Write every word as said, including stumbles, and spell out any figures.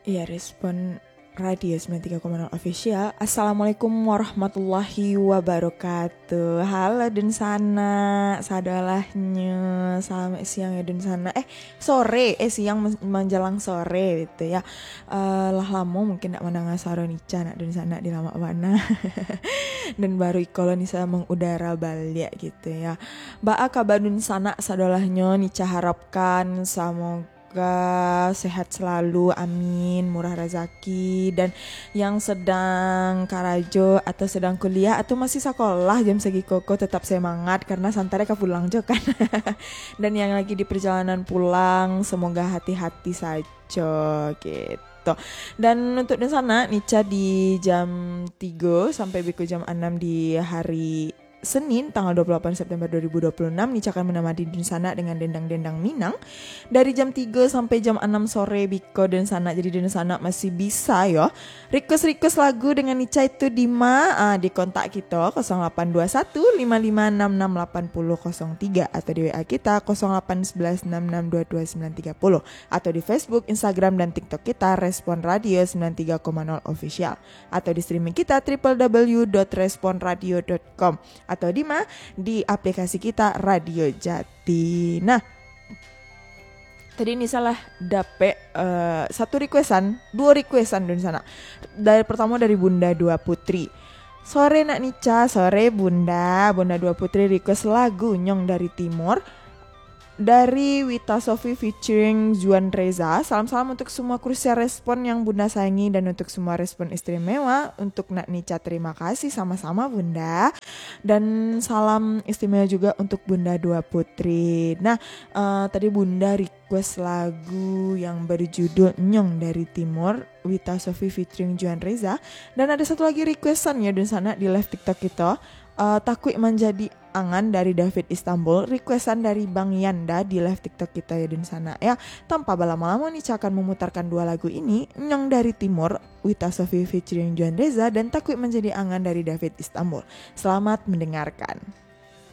Iya, respon Radio sembilan puluh tiga koma nol Official. Assalamualaikum warahmatullahi wabarakatuh. Halo Dun Sana, sadolahnya. Selamat siang ya Dun Sana. Eh sore, eh siang menjelang sore gitu ya. Uh, lah lama mungkin nak mendengar saro nica nak Dun Sana di lama mana. Dan baru ikolo nisa mengudara balik gitu ya. Ba kabar Dun Sana sadolahnya nica harapkan semoga Semoga sehat selalu, amin, murah rezeki. Dan yang sedang karajo atau sedang kuliah atau masih sekolah jam segi koko tetap semangat karena santare ke pulang jo kan. Dan yang lagi di perjalanan pulang semoga hati-hati saja gitu. Dan untuk di sana Nica di jam tiga sampai biku jam enam di hari Senin tanggal dua puluh delapan September dua ribu dua puluh enam Nica akan menemani Dun Sana dengan dendang-dendang Minang dari jam tiga sampai jam enam sore Biko Dun Sana. Jadi Dun Sana masih bisa yo request-request lagu dengan Nica itu di ma ah, di kontak kita nol delapan dua satu lima lima enam enam delapan nol nol tiga atau di W A kita nol delapan satu satu enam enam dua dua sembilan tiga nol atau di Facebook, Instagram dan TikTok kita Respon Radio sembilan puluh tiga koma nol Official atau di streaming kita w w w dot respon radio dot com atau di mana di aplikasi kita Radio Jati. Nah, tadi ini salah dapet uh, satu requestan, dua requestan Dun Sana. Dari pertama dari Bunda Dua Putri. Sore nak Nica, sore Bunda, Bunda Dua Putri request lagu Nyong dari Timur dari Wita Sofi featuring Juan Reza. Salam-salam untuk semua krusial respon yang Bunda sayangi dan untuk semua respon istimewa. Untuk Nak Nica terima kasih sama-sama Bunda. Dan salam istimewa juga untuk Bunda Dua Putri. Nah uh, tadi Bunda request lagu yang berjudul Nyong dari Timur Wita Sofi featuring Juan Reza. Dan ada satu lagi requestan ya Dun Sana di live TikTok kita. Uh, Takwi menjadi angan dari David Istanbul, requestan dari Bang Yanda di live TikTok kita ya Dun Sana ya. Tanpa berlama-lama Nica akan memutarkan dua lagu ini, Nyong dari Timur Wita Sofi featuring Juan Reza dan Takwi menjadi angan dari David Istanbul. Selamat mendengarkan.